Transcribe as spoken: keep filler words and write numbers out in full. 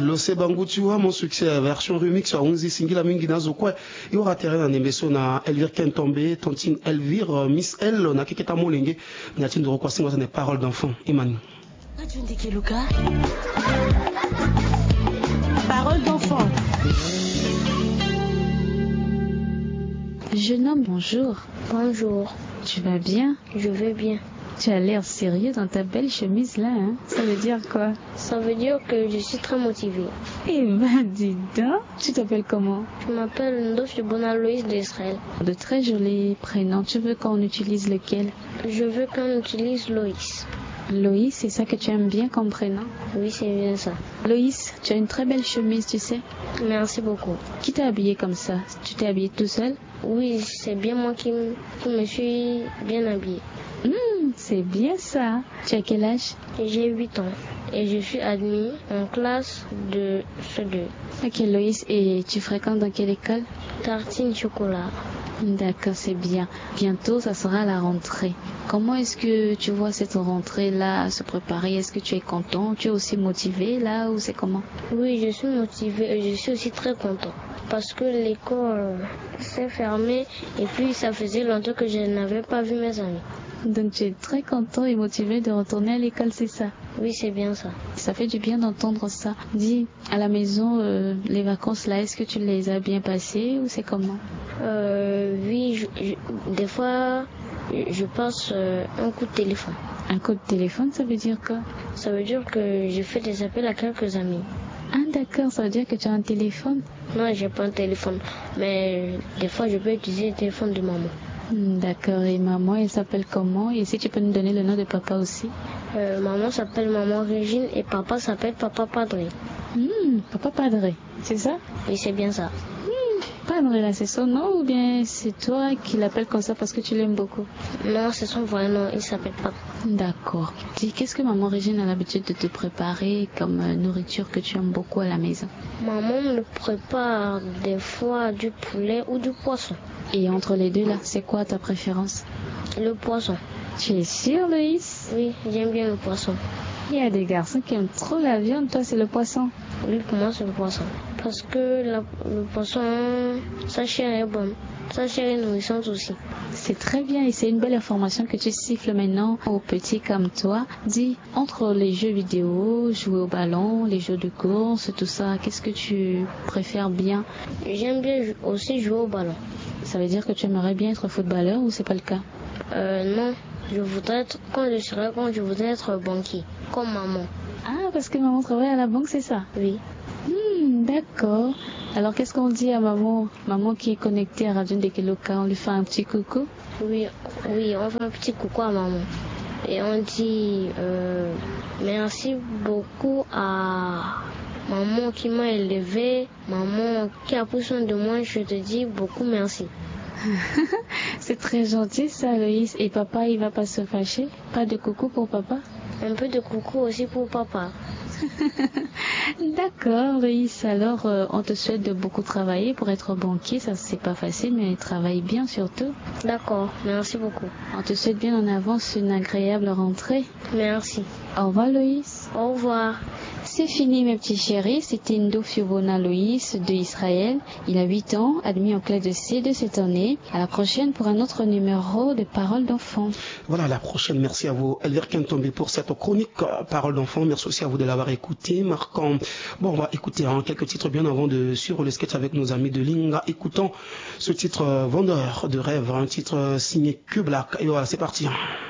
Lose Bangu, tu vois, mon succès, version remix, à Unzi Singila Minginazo, quoi. Il y aura terrain en émission à Elvire Kentombe, Tontine Elvire, Miss L, on a Kiketa Molingue, Niatine de Rokwasing, on a des paroles d'enfants. Imani. Paroles d'enfants. Jeune homme, bonjour. Bonjour. Tu vas bien? Je vais bien. Tu as l'air sérieux dans ta belle chemise là, hein? Ça veut dire quoi? Ça veut dire que je suis très motivée. Eh ben, dis donc, tu t'appelles comment? Je m'appelle Ndof Bonaloïs d'Israël. De très jolis prénoms. Tu veux qu'on utilise lequel? Je veux qu'on utilise Loïs. Loïs, c'est ça que tu aimes bien comme prénom? Oui, c'est bien ça. Loïs, tu as une très belle chemise, tu sais. Merci beaucoup. Qui t'a habillé comme ça? Tu t'es habillé tout seul? Oui, c'est bien moi qui, m- qui me suis bien habillée. Mmh, c'est bien ça. Tu as quel âge? J'ai huit ans et je suis admise en classe de C deux. Ok Loïs, et tu fréquentes dans quelle école? Tartine chocolat. D'accord, c'est bien. Bientôt, ça sera la rentrée. Comment est-ce que tu vois cette rentrée-là se préparer? Est-ce que tu es content? Tu es aussi motivé là ou c'est comment? Oui, je suis motivée et je suis aussi très content parce que l'école s'est fermée et puis ça faisait longtemps que je n'avais pas vu mes amis. Donc tu es très content et motivé de retourner à l'école, c'est ça? Oui, c'est bien ça. Ça fait du bien d'entendre ça. Dis, à la maison, euh, les vacances là, est-ce que tu les as bien passées ou c'est comment? Euh, oui, je, je, des fois, je passe euh, un coup de téléphone. Un coup de téléphone, ça veut dire quoi? Ça veut dire que je fais des appels à quelques amis. Ah d'accord, ça veut dire que tu as un téléphone? Non, j'ai pas un téléphone, mais des fois je peux utiliser le téléphone de maman. D'accord, et maman, elle s'appelle comment? Et si tu peux nous donner le nom de papa aussi? Euh, maman s'appelle Maman Régine et papa s'appelle Papa Padre. Mmh, Papa Padre, c'est ça? Oui, c'est bien ça. Mmh, Padre, là, c'est son nom ou bien c'est toi qui l'appelles comme ça parce que tu l'aimes beaucoup? Non, c'est son vrai nom, il s'appelle Papa. D'accord. Dis, qu'est-ce que maman Régine a l'habitude de te préparer comme euh, nourriture que tu aimes beaucoup à la maison? Maman me prépare des fois du poulet ou du poisson. Et entre les deux là, c'est quoi ta préférence? Le poisson. Tu es sûre, Loïs? Oui, j'aime bien le poisson. Il y a des garçons qui aiment trop la viande, toi c'est le poisson. Oui, pour moi c'est le poisson. Parce que la, le poisson, sa chair est bonne. Sa chair est nourrissante aussi. C'est très bien et c'est une belle information que tu siffles maintenant aux petits comme toi. Dis, entre les jeux vidéo, jouer au ballon, les jeux de course, tout ça, qu'est-ce que tu préfères bien? J'aime bien aussi jouer au ballon. Ça veut dire que tu aimerais bien être footballeur ou c'est pas le cas? Euh, non, je voudrais être, quand je serai quand je voudrais être banquier, comme maman. Ah, parce que maman travaille à la banque, c'est ça? Oui. Hmm, d'accord. Alors qu'est-ce qu'on dit à maman? Maman qui est connectée à Radio Ndekeloka, on lui fait un petit coucou? Oui, oui, on fait un petit coucou à maman. Et on dit euh, merci beaucoup à maman qui m'a élevée, maman qui a pris soin de moi, je te dis beaucoup merci. C'est très gentil ça, Loïs. Et papa, il va pas se fâcher? Pas de coucou pour papa? Un peu de coucou aussi pour papa. D'accord, Loïs. Alors, euh, on te souhaite de beaucoup travailler pour être banquier. Ça, c'est pas facile, mais travaille bien surtout. D'accord, merci beaucoup. On te souhaite bien en avance une agréable rentrée. Merci. Au revoir, Loïs. Au revoir. C'est fini, mes petits chéris. C'était Ndo Fiobona Loïs de Israël. Il a huit ans, admis en classe de C deux cette année. À la prochaine pour un autre numéro de Paroles d'enfants. Voilà, à la prochaine. Merci à vous, Elvire Kentombe, pour cette chronique euh, Paroles d'enfants. Merci aussi à vous de l'avoir écouté, marquant. Bon, on va écouter hein, quelques titres bien avant de suivre le sketch avec nos amis de Linga. Écoutons ce titre euh, Vendeur de rêve, un titre euh, signé Q Black. Et voilà, c'est parti. Hein.